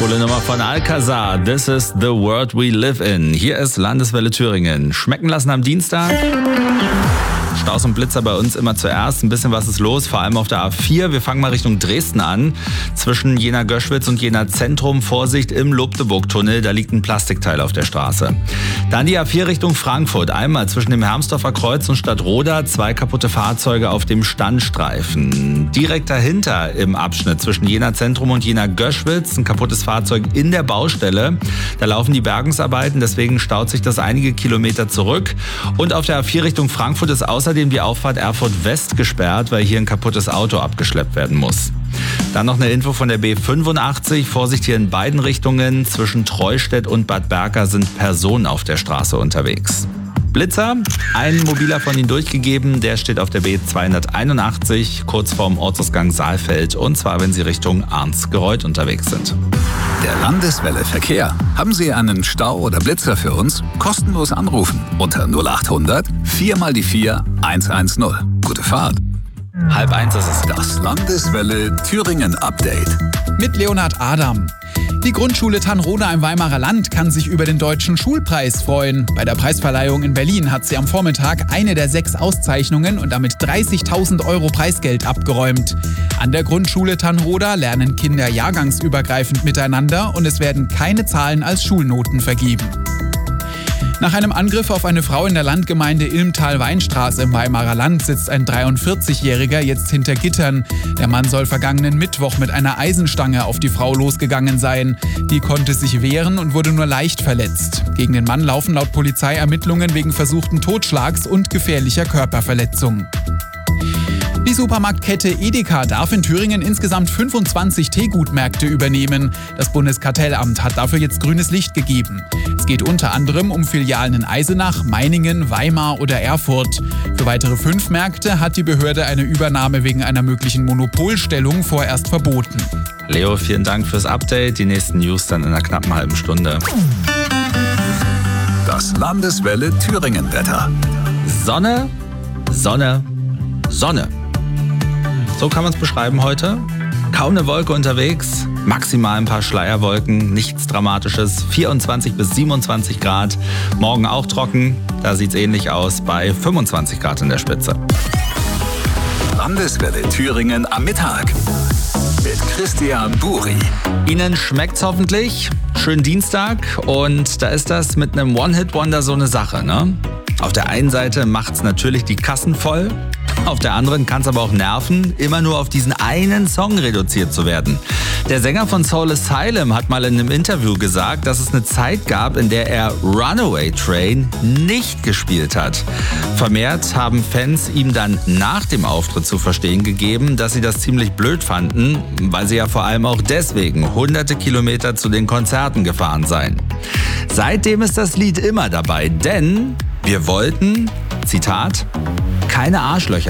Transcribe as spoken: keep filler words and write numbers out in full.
Coole Nummer von Alcazar. This is the world we live in. Hier ist Landeswelle Thüringen. Schmecken lassen am Dienstag. Staus und Blitzer bei uns immer zuerst. Ein bisschen was ist los, vor allem auf der A vier. Wir fangen mal Richtung Dresden an. Zwischen Jena-Göschwitz und Jena-Zentrum. Vorsicht im Lobdeburg-Tunnel. Da liegt ein Plastikteil auf der Straße. Dann die A vier Richtung Frankfurt. Einmal zwischen dem Hermsdorfer Kreuz und Stadtroda. Zwei kaputte Fahrzeuge auf dem Standstreifen. Direkt dahinter im Abschnitt zwischen Jena-Zentrum und Jena-Göschwitz. Ein kaputtes Fahrzeug in der Baustelle. Da laufen die Bergungsarbeiten. Deswegen staut sich das einige Kilometer zurück. Und auf der A vier Richtung Frankfurt ist außerdem die Auffahrt Erfurt West gesperrt, weil hier ein kaputtes Auto abgeschleppt werden muss. Dann noch eine Info von der B fünfundachtzig. Vorsicht hier in beiden Richtungen. Zwischen Treustedt und Bad Berka sind Personen auf der Straße unterwegs. Blitzer, ein mobiler von Ihnen durchgegeben, der steht auf der B zweihunderteinundachtzig, kurz vorm Ortsausgang Saalfeld, und zwar, wenn Sie Richtung Arnsgereuth unterwegs sind. Der Landeswelle Verkehr. Haben Sie einen Stau oder Blitzer für uns? Kostenlos anrufen unter null achthundert vier mal die vier hundertzehn. Gute Fahrt. Halb eins ist es. Das Landeswelle Thüringen Update. Mit Leonhard Adam. Die Grundschule Tanroda im Weimarer Land kann sich über den Deutschen Schulpreis freuen. Bei der Preisverleihung in Berlin hat sie am Vormittag eine der sechs Auszeichnungen und damit dreißigtausend Euro Preisgeld abgeräumt. An der Grundschule Tanroda lernen Kinder jahrgangsübergreifend miteinander und es werden keine Zahlen als Schulnoten vergeben. Nach einem Angriff auf eine Frau in der Landgemeinde Ilmtal-Weinstraße im Weimarer Land sitzt ein dreiundvierzigjähriger jetzt hinter Gittern. Der Mann soll vergangenen Mittwoch mit einer Eisenstange auf die Frau losgegangen sein. Die konnte sich wehren und wurde nur leicht verletzt. Gegen den Mann laufen laut Polizei Ermittlungen wegen versuchten Totschlags und gefährlicher Körperverletzung. Die Supermarktkette Edeka darf in Thüringen insgesamt fünfundzwanzig Teegutmärkte übernehmen. Das Bundeskartellamt hat dafür jetzt grünes Licht gegeben. Es geht unter anderem um Filialen in Eisenach, Meiningen, Weimar oder Erfurt. Für weitere fünf Märkte hat die Behörde eine Übernahme wegen einer möglichen Monopolstellung vorerst verboten. Leo, vielen Dank fürs Update. Die nächsten News dann in einer knappen halben Stunde. Das Landeswelle Thüringen Wetter. Sonne, Sonne, Sonne. So kann man es beschreiben heute. Kaum eine Wolke unterwegs, maximal ein paar Schleierwolken, nichts Dramatisches, vierundzwanzig bis siebenundzwanzig Grad. Morgen auch trocken, da sieht es ähnlich aus, bei fünfundzwanzig Grad in der Spitze. Landeswelle Thüringen am Mittag mit Christian Buri. Ihnen schmeckt's hoffentlich. Schönen Dienstag, und da ist das mit einem One-Hit-Wonder so eine Sache, ne? Auf der einen Seite macht's natürlich die Kassen voll. Auf der anderen kann es aber auch nerven, immer nur auf diesen einen Song reduziert zu werden. Der Sänger von Soul Asylum hat mal in einem Interview gesagt, dass es eine Zeit gab, in der er Runaway Train nicht gespielt hat. Vermehrt haben Fans ihm dann nach dem Auftritt zu verstehen gegeben, dass sie das ziemlich blöd fanden, weil sie ja vor allem auch deswegen hunderte Kilometer zu den Konzerten gefahren seien. Seitdem ist das Lied immer dabei, denn wir wollten, Zitat, keine Arschlöcher